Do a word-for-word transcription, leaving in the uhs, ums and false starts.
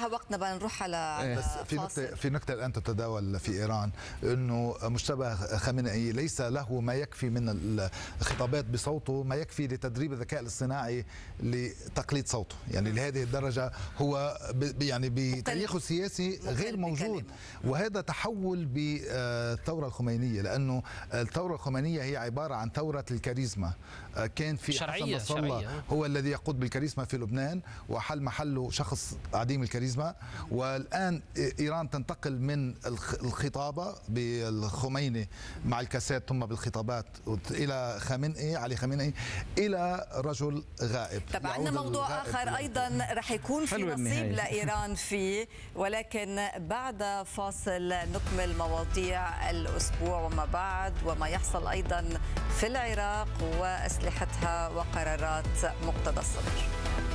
انتهى وقتنا بقى نروح على بس في نقطة في نقطة الآن تتداول في إيران، أنه مجتبى خامنئي ليس له ما يكفي من الخطابات بصوته ما يكفي لتدريب الذكاء الاصطناعي لتقليد صوته، يعني لهذه الدرجة هو يعني بتاريخه السياسي غير موجود. وهذا تحول بالثورة الخمينية، لأنه الثورة الخمينية هي عبارة عن ثورة الكاريزما. كان في شرعية حسن نصر الله هو الذي يقود بالكاريزما في لبنان، وحل محله شخص عديم الكاريزما. والآن إيران تنتقل من الخطابة بالخميني مع الكاسات ثم بالخطابات إلى خامنئي علي خامنئي إلى رجل غائب. طبعا عندنا موضوع آخر أيضا رح يكون في نصيب لإيران فيه، ولكن بعد فاصل نكمل مواضيع الأسبوع وما بعد، وما يحصل أيضا في العراق وأسلحتها وقرارات مقتدى الصدر.